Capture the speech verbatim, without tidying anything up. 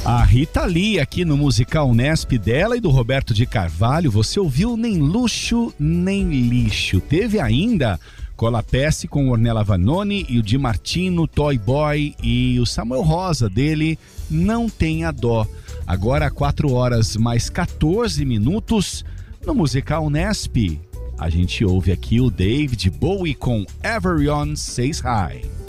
A Rita Lee aqui no musical Nesp dela e do Roberto de Carvalho. Você ouviu Nem Luxo, Nem Lixo. Teve ainda Colapesse com Ornella Vanoni e o Di Martino, Toy Boy e o Samuel Rosa dele, Não Tenha Dó. Agora quatro horas mais quatorze minutos no musical Nesp. A gente ouve aqui o David Bowie com Everyone Says Hi.